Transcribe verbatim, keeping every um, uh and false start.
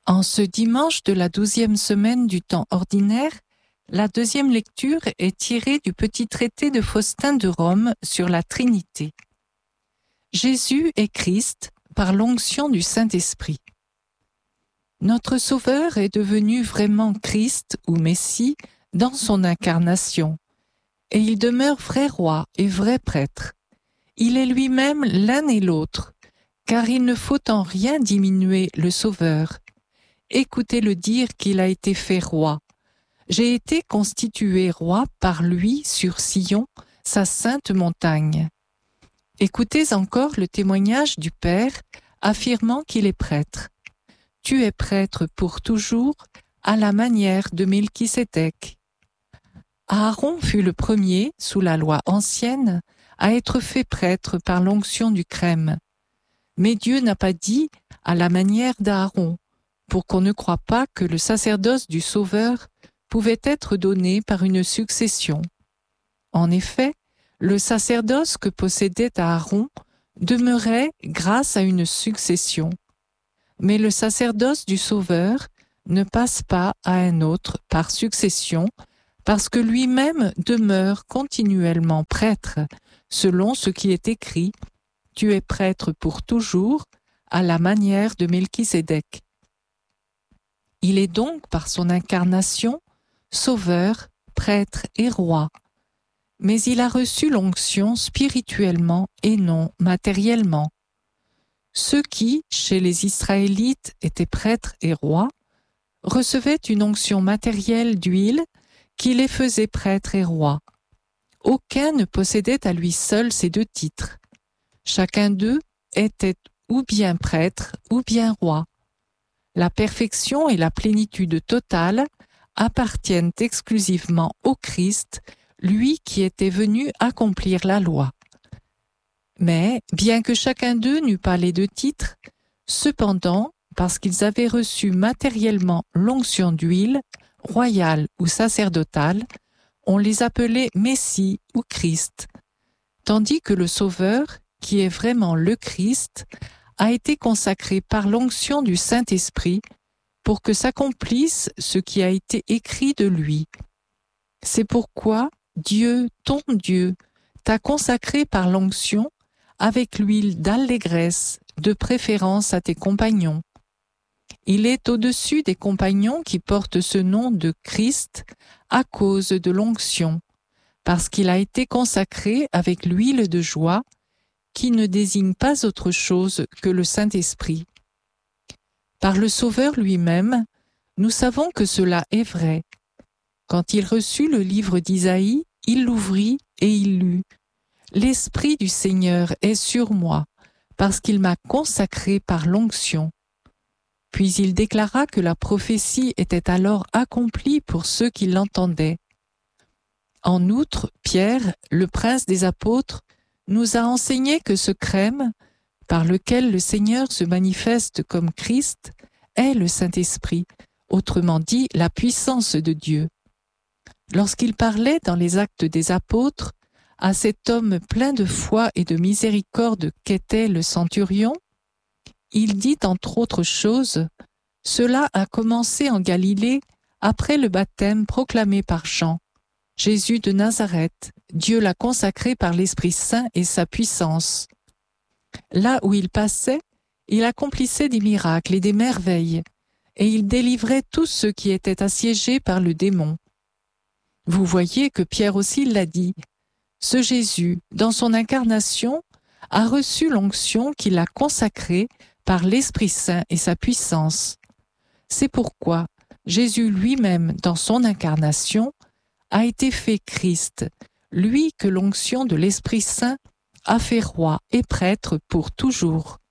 En ce dimanche de la douzième semaine du temps ordinaire, la deuxième lecture est tirée du petit traité de Faustin de Rome sur la Trinité. Jésus est Christ par l'onction du Saint-Esprit. Notre Sauveur est devenu vraiment Christ ou Messie dans son incarnation, et il demeure vrai roi et vrai prêtre. Il est lui-même l'un et l'autre, car il ne faut en rien diminuer le Sauveur. Écoutez-le dire qu'il a été fait roi. J'ai été constitué roi par lui sur Sion, sa sainte montagne. Écoutez encore le témoignage du Père, affirmant qu'il est prêtre. Tu es prêtre pour toujours, à la manière de Melchisédek. Aaron fut le premier, sous la loi ancienne, à être fait prêtre par l'onction du crème. Mais Dieu n'a pas dit « à la manière d'Aaron », pour qu'on ne croie pas que le sacerdoce du Sauveur pouvait être donné par une succession. En effet, le sacerdoce que possédait Aaron demeurait grâce à une succession. Mais le sacerdoce du Sauveur ne passe pas à un autre par succession, parce que lui-même demeure continuellement prêtre, selon ce qui est écrit « Tu es prêtre pour toujours, à la manière de Melchisédek ». Il est donc, par son incarnation, sauveur, prêtre et roi. Mais il a reçu l'onction spirituellement et non matériellement. Ceux qui, chez les Israélites, étaient prêtres et rois, recevaient une onction matérielle d'huile qui les faisait prêtres et rois. Aucun ne possédait à lui seul ces deux titres. Chacun d'eux était ou bien prêtre ou bien roi. La perfection et la plénitude totale appartiennent exclusivement au Christ, lui qui était venu accomplir la loi. Mais, bien que chacun d'eux n'eût pas les deux titres, cependant, parce qu'ils avaient reçu matériellement l'onction d'huile, royale ou sacerdotale, on les appelait Messie ou Christ, tandis que le Sauveur, qui est vraiment le Christ, a été consacré par l'onction du Saint-Esprit pour que s'accomplisse ce qui a été écrit de lui. C'est pourquoi Dieu, ton Dieu, t'a consacré par l'onction avec l'huile d'allégresse, de préférence à tes compagnons. Il est au-dessus des compagnons qui portent ce nom de Christ à cause de l'onction, parce qu'il a été consacré avec l'huile de joie qui ne désigne pas autre chose que le Saint-Esprit. Par le Sauveur lui-même, nous savons que cela est vrai. Quand il reçut le livre d'Isaïe, il l'ouvrit et il lut. « L'Esprit du Seigneur est sur moi, parce qu'il m'a consacré par l'onction. » Puis il déclara que la prophétie était alors accomplie pour ceux qui l'entendaient. En outre, Pierre, le prince des apôtres, nous a enseigné que ce crème, par lequel le Seigneur se manifeste comme Christ, est le Saint-Esprit, autrement dit la puissance de Dieu. Lorsqu'il parlait dans les Actes des Apôtres à cet homme plein de foi et de miséricorde qu'était le centurion, il dit entre autres choses, « Cela a commencé en Galilée après le baptême proclamé par Jean. Jésus de Nazareth, Dieu l'a consacré par l'Esprit Saint et sa puissance. Là où il passait, il accomplissait des miracles et des merveilles, et il délivrait tous ceux qui étaient assiégés par le démon. » Vous voyez que Pierre aussi l'a dit. Ce Jésus, dans son incarnation, a reçu l'onction qui l'a consacré par l'Esprit Saint et sa puissance. C'est pourquoi Jésus lui-même, dans son incarnation, a été fait Christ, lui que l'onction de l'Esprit Saint a fait roi et prêtre pour toujours.